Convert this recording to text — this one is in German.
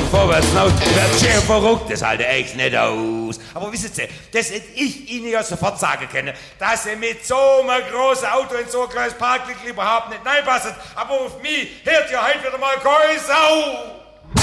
vorwärts hinaus, wird schön verrückt, das halte echt nicht aus. Aber wissen Sie, das hätte ich Ihnen ja sofort sagen können, dass Sie mit so einem großen Auto in so ein kleines Parklicht überhaupt nicht reinpassen. Aber auf mich hört ja heute wieder mal keine Sau.